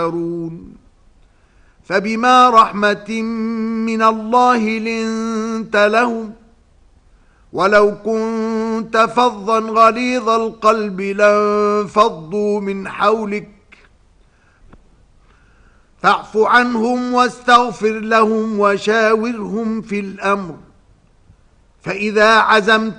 فبما رحمة من الله لنت لهم ولو كنت فظا غليظ القلب لانفضوا من حولك فاعف عنهم واستغفر لهم وشاورهم في الأمر فإذا عزمت